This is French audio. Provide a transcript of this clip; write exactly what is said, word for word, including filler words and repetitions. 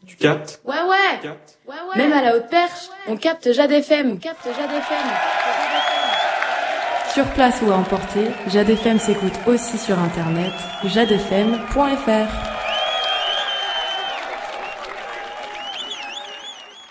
Tu captes? Ouais, ouais. Tu captes? Ouais, ouais. Même à la haute perche, on capte Jade F M. On capte Jade F M. Sur place ou à emporter, Jade F M s'écoute aussi sur internet, jade f m point f r.